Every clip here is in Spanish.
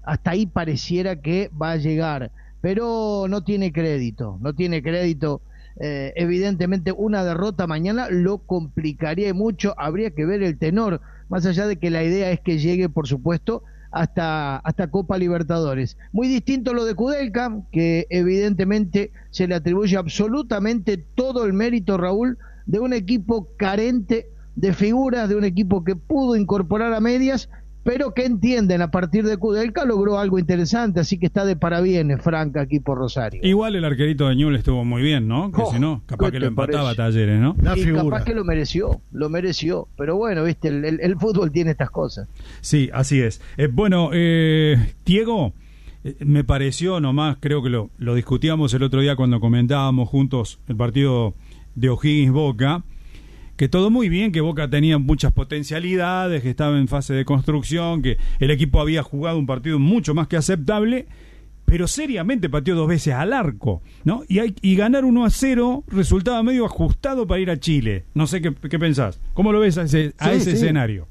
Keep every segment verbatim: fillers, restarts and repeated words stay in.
hasta ahí pareciera que va a llegar, pero no tiene crédito, no tiene crédito. Eh, evidentemente una derrota mañana lo complicaría mucho, habría que ver el tenor, más allá de que la idea es que llegue, por supuesto, hasta, hasta Copa Libertadores. Muy distinto lo de Kudelka, que evidentemente se le atribuye absolutamente todo el mérito, Raúl, de un equipo carente de figuras, de un equipo que pudo incorporar a medias, pero que entienden, a partir de Kudelka logró algo interesante, así que está de parabienes Franca aquí por Rosario. Igual el arquerito de Ñuble estuvo muy bien, ¿no? Que oh, si no, capaz que lo empataba parece? Talleres, ¿no? La y figura. Capaz que lo mereció, lo mereció, pero bueno, viste, el, el, el fútbol tiene estas cosas. Sí, así es. Eh, bueno, eh, Diego, eh, me pareció nomás, creo que lo, lo discutíamos el otro día cuando comentábamos juntos el partido de O'Higgins-Boca, que todo muy bien, que Boca tenía muchas potencialidades, que estaba en fase de construcción, que el equipo había jugado un partido mucho más que aceptable, pero seriamente pateó dos veces al arco, ¿no? Y, hay, y ganar uno a cero resultaba medio ajustado para ir a Chile. No sé qué, qué pensás. ¿Cómo lo ves a ese, a sí, ese sí. escenario?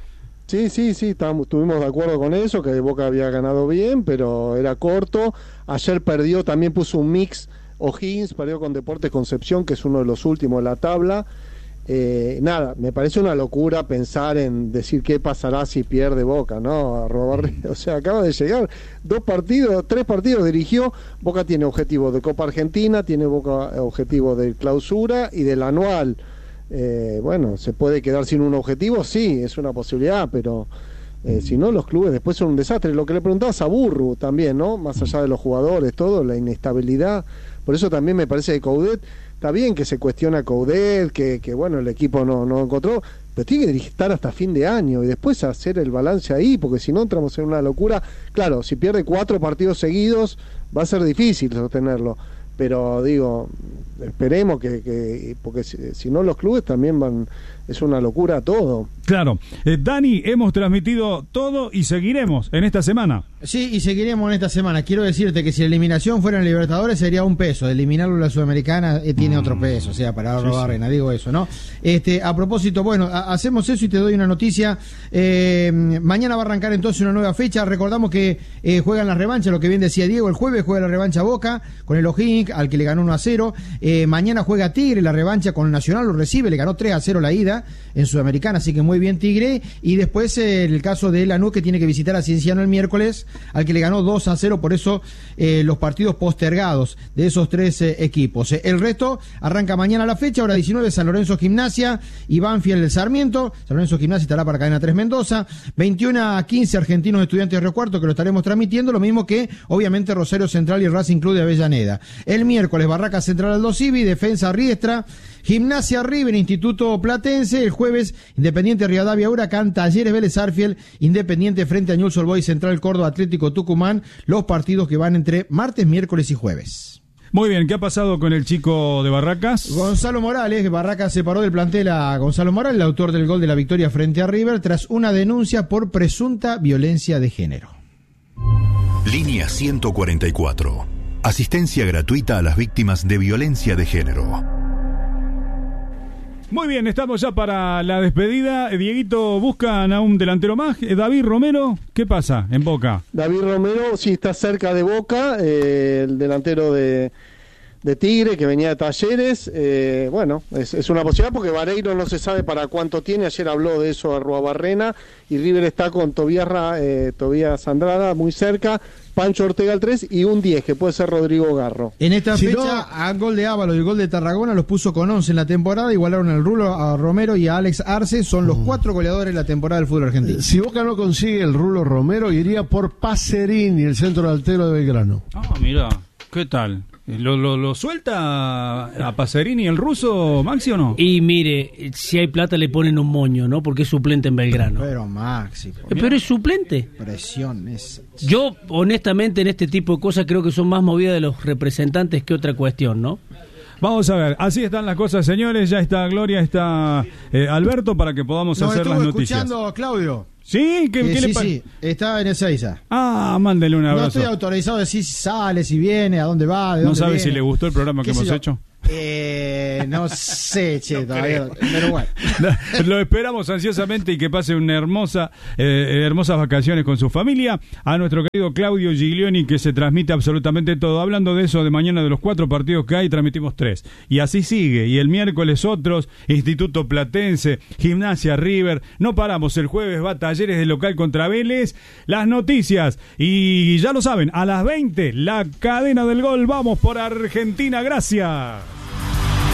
Sí, sí, sí, estamos, estuvimos de acuerdo con eso, que Boca había ganado bien, pero era corto. Ayer perdió, también puso un mix. O'Higgins perdió con Deportes Concepción, que es uno de los últimos de la tabla. Eh, nada, me parece una locura pensar en decir qué pasará si pierde Boca, ¿no? A robar, o sea, acaba de llegar, dos partidos, tres partidos dirigió. Boca tiene objetivo de Copa Argentina, tiene Boca objetivo de clausura y del anual. Eh, bueno, ¿se puede quedar sin un objetivo? Sí, es una posibilidad, pero eh, si no, los clubes después son un desastre. Lo que le preguntabas a Burru también, ¿no? Más allá de los jugadores, todo, la inestabilidad. Por eso también me parece que Coudet, está bien que se cuestiona a Coudet, que, que bueno, el equipo no, no encontró, pero tiene que estar hasta fin de año y después hacer el balance ahí, porque si no entramos en una locura. Claro, si pierde cuatro partidos seguidos va a ser difícil sostenerlo, pero digo, esperemos que, que porque si, si no los clubes también van, es una locura todo. Claro. Eh, Dani, hemos transmitido todo y seguiremos en esta semana. Sí, y seguiremos en esta semana. Quiero decirte que si la eliminación fuera en Libertadores sería un peso. Eliminarlo en la Sudamericana eh, tiene otro peso. O sea, para sí, robar, sí. digo eso, ¿no? Este, a propósito, bueno, a, hacemos eso y te doy una noticia. Eh, mañana va a arrancar entonces una nueva fecha. Recordamos que eh, juegan las revanchas, lo que bien decía Diego. El jueves juega la revancha Boca con el O'Higgins, al que le ganó uno a cero. Eh, mañana juega Tigre, la revancha con el Nacional, lo recibe, le ganó tres a cero la ida en Sudamericana, así que muy bien Tigre. Y después eh, el caso de Lanús, que tiene que visitar a Cienciano el miércoles, al que le ganó dos a cero, por eso eh, los partidos postergados de esos tres eh, equipos. Eh, el resto arranca mañana la fecha, hora diecinueve, San Lorenzo Gimnasia y Banfield del Sarmiento. San Lorenzo Gimnasia estará para Cadena tres Mendoza. veintiuno a quince Argentinos Estudiantes de Río Cuarto, que lo estaremos transmitiendo, lo mismo que obviamente Rosario Central y Racing Club de Avellaneda. El miércoles Barraca Central Aldo Civi, Defensa Riestra, Gimnasia River, Instituto Platense. El jueves Independiente Rivadavia Huracán, Talleres Vélez Arfiel, Independiente frente a Newell's Old Boys, Central Córdoba Atlético Tucumán, los partidos que van entre martes, miércoles y jueves. Muy bien, ¿qué ha pasado con el chico de Barracas? Gonzalo Morales, Barracas separó del plantel a Gonzalo Morales, el autor del gol de la victoria frente a River, tras una denuncia por presunta violencia de género. Línea ciento cuarenta y cuatro. Asistencia gratuita a las víctimas de violencia de género. Muy bien, estamos ya para la despedida. Dieguito, buscan a un delantero más. David Romero, ¿qué pasa en Boca? David Romero sí está cerca de Boca, eh, el delantero de, de Tigre, que venía de Talleres. Eh, bueno, es, es una posibilidad porque Vareiro no se sabe para cuánto tiene. Ayer habló de eso Arruabarrena, y River está con Tobías, eh, Tobías Andrada muy cerca, Pancho Ortega al tres y un diez, que puede ser Rodrigo Garro. En esta si fecha, no, a gol de Ábalos y el gol de Tarragona los puso con once en la temporada, igualaron al Rulo, a Romero y a Alex Arce, son los cuatro goleadores de la temporada del fútbol argentino. Si Boca no consigue el Rulo Romero, iría por Pacerini, el centro delantero de Belgrano. Ah, mira, ¿qué tal? ¿Lo, lo, lo suelta a Pacerini el ruso, Maxi, o no? Y mire, si hay plata le ponen un moño, ¿no? Porque es suplente en Belgrano. Pero Maxi... Eh, pero es suplente. Presión es... Yo, honestamente, en este tipo de cosas creo que son más movidas de los representantes que otra cuestión, ¿no? Vamos a ver, así están las cosas, señores. Ya está Gloria, está eh, Alberto, para que podamos Nos hacer las noticias. Nos estuvo escuchando Claudio. ¿Sí? ¿Qué, eh, ¿qué sí, le pasa? sí, está en Ezeiza. Ah, mándele un abrazo. No estoy autorizado a decir si sale, si viene, a dónde va, de ¿No dónde sabe viene. si le gustó el programa que hemos yo? hecho? Eh, no sé, che, todavía, pero bueno. Lo esperamos ansiosamente y que pase una hermosa, eh, hermosas vacaciones con su familia. A nuestro querido Claudio Giglioni, que se transmite absolutamente todo. Hablando de eso, de mañana, de los cuatro partidos que hay, transmitimos tres. Y así sigue. Y el miércoles otros, Instituto Platense, Gimnasia, River. No paramos. El jueves va Talleres de local contra Vélez. Las noticias. Y ya lo saben, a las veinte, la cadena del gol. Vamos por Argentina. Gracias.